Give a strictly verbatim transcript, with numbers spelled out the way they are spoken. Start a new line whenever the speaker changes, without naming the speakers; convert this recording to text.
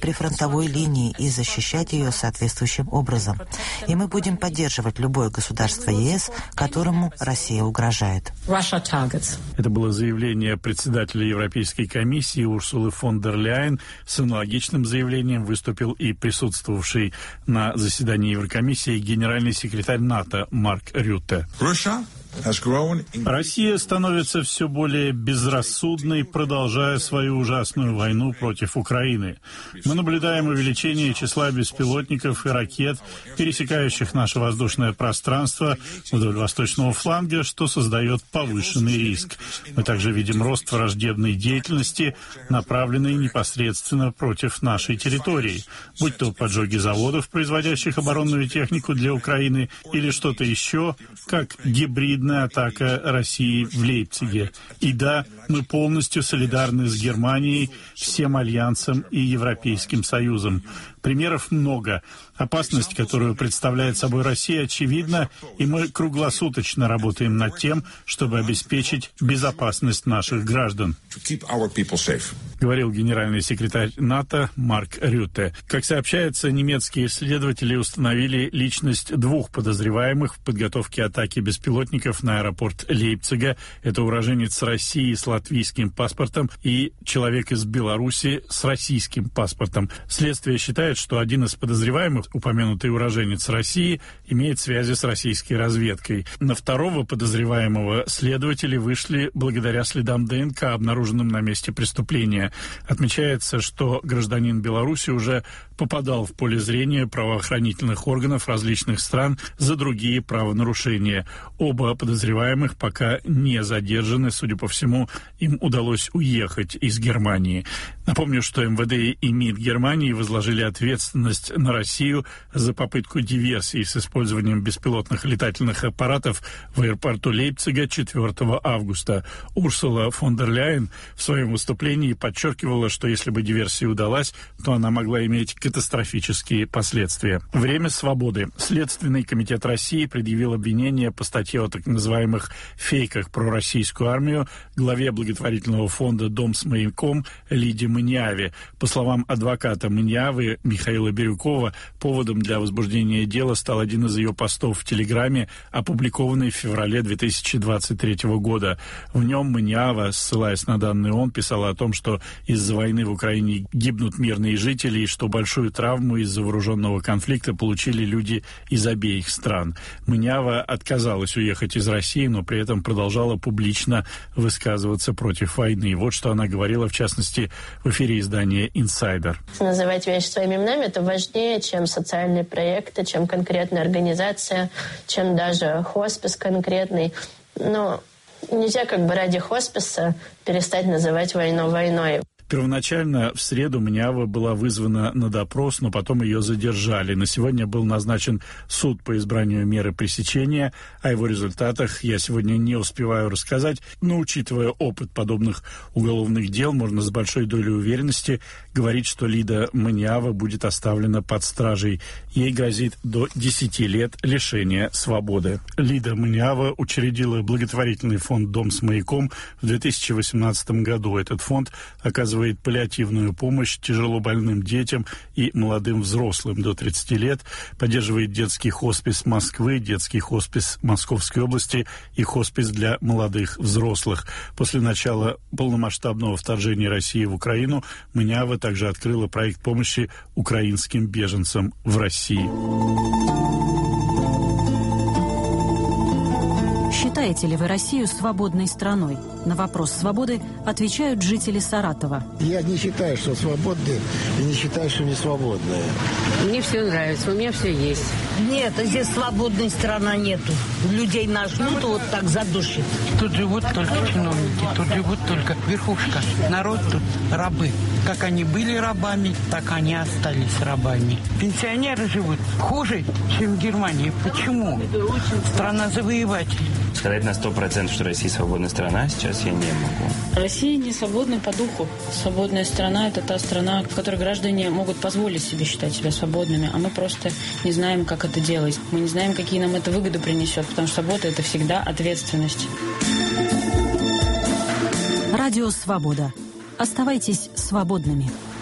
прифронтовой линии и защищать ее соответствующим образом. И мы будем поддерживать любое государство ЕС, которому Россия угрожает.
Это было заявление председателя Европейской комиссии Урсулы фон дер Ляйен. С аналогичным заявлением выступил и присутствовавший на заседании Еврокомиссии генеральный секретарь НАТО Марк Рютте. Россия становится все более безрассудной, продолжая свою ужасную войну против Украины. Мы наблюдаем увеличение числа беспилотников и ракет, пересекающих наше воздушное пространство вдоль восточного фланга, что создает повышенный риск. Мы также видим рост враждебной деятельности, направленной непосредственно против нашей территории, будь то поджоги заводов, производящих оборонную технику для Украины, или что-то еще, как гибридная атака России в Лейпциге. И да, мы полностью солидарны с Германией, всем альянсом и Европейским Союзом. Примеров много. Опасность, которую представляет собой Россия, очевидна, и мы круглосуточно работаем над тем, чтобы обеспечить безопасность наших граждан, говорил генеральный секретарь НАТО Марк Рютте. Как сообщается, немецкие исследователи установили личность двух подозреваемых в подготовке атаки беспилотников на аэропорт Лейпцига. Это уроженец России с латвийским паспортом и человек из Беларуси с российским паспортом. Следствие считает, что один из подозреваемых, упомянутый уроженец России, имеет связи с российской разведкой. На второго подозреваемого следователи вышли благодаря следам ДНК, обнаруженным на месте преступления. Отмечается, что гражданин Беларуси уже попадал в поле зрения правоохранительных органов различных стран за другие правонарушения. Оба подозреваемых пока не задержаны. Судя по всему, им удалось уехать из Германии. Напомню, что эм вэ дэ и МИД Германии возложили ответственность на Россию за попытку диверсии с использованием беспилотных летательных аппаратов в аэропорту Лейпцига четвёртого августа. Урсула фон дер Ляйен в своем выступлении подчеркивала, что если бы диверсия удалась, то она могла иметь катастрофические последствия. Время свободы. Следственный комитет России предъявил обвинение по статье о так называемых фейках про российскую армию главе благотворительного фонда «Дом с маяком» Лиде Маниаве. По словам адвоката Маниавы Михаила Бирюкова, поводом для возбуждения дела стал один из ее постов в Телеграме, опубликованный в феврале две тысячи двадцать третьего года. В нем Маниава, ссылаясь на данные ООН, писала о том, что из-за войны в Украине гибнут мирные жители и что большую травму из-за вооруженного конфликта получили люди из обеих стран. Маниава отказалась уехать из России, но при этом продолжала публично высказываться против войны. Вот что она говорила, в частности, в эфире издания «Инсайдер».
Называть вещи своими именами – это важнее, чем социальные проекты, чем конкретная организация, чем даже хоспис конкретный. Но нельзя как бы ради хосписа перестать называть войну войной.
Первоначально в среду Маниава была вызвана на допрос, но потом ее задержали. На сегодня был назначен суд по избранию меры пресечения. О его результатах я сегодня не успеваю рассказать, но, учитывая опыт подобных уголовных дел, можно с большой долей уверенности говорить, что Лида Маниава будет оставлена под стражей. Ей грозит до десяти лет лишения свободы. Лида Маниава учредила благотворительный фонд «Дом с маяком» в две тысячи восемнадцатом году. Этот фонд оказывает паллиативную помощь тяжелобольным детям и молодым взрослым до тридцати лет, поддерживает детский хоспис Москвы, детский хоспис Московской области и хоспис для молодых взрослых. После начала полномасштабного вторжения России в Украину Маниава также открыла проект помощи украинским беженцам в России.
Считаете ли вы Россию свободной страной? На вопрос свободы отвечают жители Саратова.
Я не считаю, что свободная, и не считаю, что не свободная.
Мне все нравится, у меня все есть.
Нет, здесь свободной страны нету. Людей нажмут, вот так задушит.
Тут живут только чиновники, тут живут только верхушка. Народ тут рабы. Как они были рабами, так они остались рабами. Пенсионеры живут хуже, чем в Германии. Почему? Страна завоевателей.
Сказать на сто процентов, что Россия свободная страна, сейчас я не могу.
Россия не свободна по духу. Свободная страна – это та страна, в которой граждане могут позволить себе считать себя свободными, а мы просто не знаем, как это делать. Мы не знаем, какие нам это выгоды принесет, потому что свобода – это всегда ответственность.
Радио «Свобода». Оставайтесь свободными.